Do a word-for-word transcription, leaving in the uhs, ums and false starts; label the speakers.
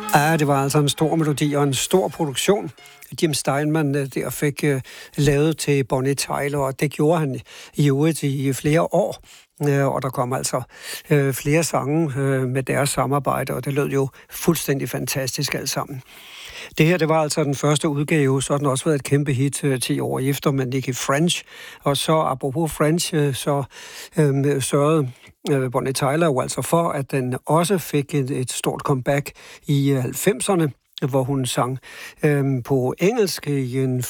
Speaker 1: Ja, det var altså en stor melodi og en stor produktion. Jim Steinman der fik uh, lavet til Bonnie Tyler, og det gjorde han i øvrigt i flere år. Uh, og der kom altså uh, flere sange uh, med deres samarbejde, og det lød jo fuldstændig fantastisk alt sammen. Det her, det var altså den første udgave, så har den også været et kæmpe hit uh, ti år efter med Nicky French. Og så apropos French, uh, så uh, sørgede uh, Bonnie Tyler jo altså for, at den også fik et, et stort comeback i uh, halvfemserne, hvor hun sang uh, på engelsk i en